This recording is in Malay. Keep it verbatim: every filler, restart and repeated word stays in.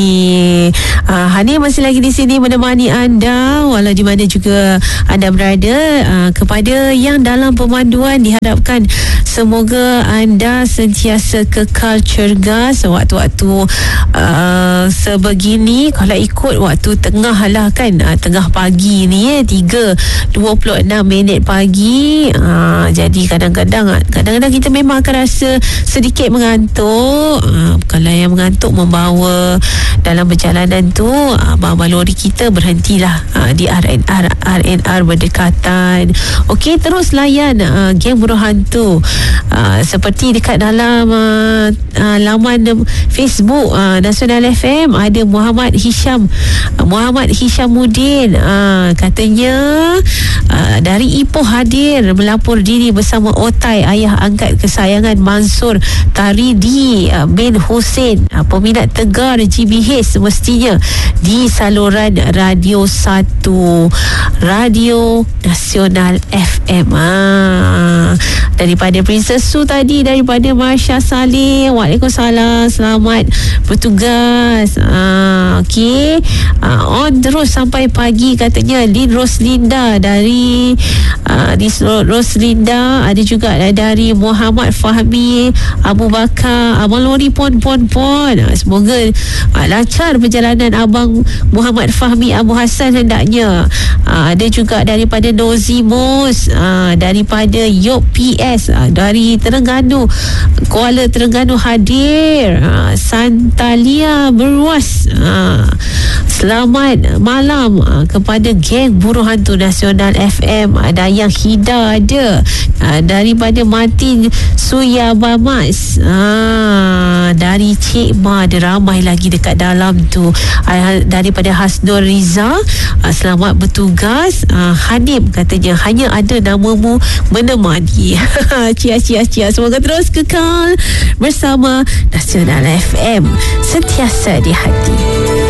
Uh, Hani masih lagi di sini menemani anda walau di mana juga anda berada. Uh, kepada yang dalam pemanduan, diharapkan semoga anda sentiasa kekal cergas waktu-waktu uh, sebegini. Kalau ikut waktu tengah lah kan, uh, tengah pagi ni eh, tiga dua puluh enam minit pagi. uh, Jadi kadang-kadang Kadang-kadang kita memang akan rasa sedikit mengantuk. uh, Kalau yang mengantuk membawa dalam perjalanan tu, abang-abang lori kita berhentilah uh, di R N R R N R berdekatan. Okey, terus layan uh, geng buruh hantu uh, seperti dekat dalam uh, uh, laman Facebook uh, Nasional F M. Ada Muhammad Hisham uh, Muhammad Hishamuddin, uh, katanya uh, dari Ipoh hadir melapor diri bersama Otai, ayah angkat kesayangan Mansur Taridi uh, bin Hussein, uh, peminat tegar G B H semestinya di saluran Radio satu Radio Nasional F M. Ah, daripada Princess Su tadi, daripada Marsha Saleh, waalaikumsalam, selamat bertugas. Ah, okey, ah, on terus sampai pagi katanya. Lin Roslinda dari uh, di Roslinda, ada juga dari Muhammad Fahmi Abu Bakar, abang lori pon pon pon. Ah, semoga uh, lancar perjalanan abang Muhammad Fahmi Abu Hassan hendaknya. Uh, ada juga daripada Nozimus, uh, daripada Yop P S, uh, dari Terengganu, Kuala Terengganu hadir. uh, Santalia Berwas, uh, selamat malam uh, kepada geng buruh hantu Nasional F M. Ada yang Hida ada, uh, daripada Martin Suyabamas, uh, dari Cik Ma, ada ramai lagi dekat dalam tu. uh, daripada Hasnur Riza, uh, selamat bertugas. uh, Hanif katanya hanya ada namamu menemani. Cia cia cia. Semoga terus kekal bersama Nasional F M, sentiasa di hati.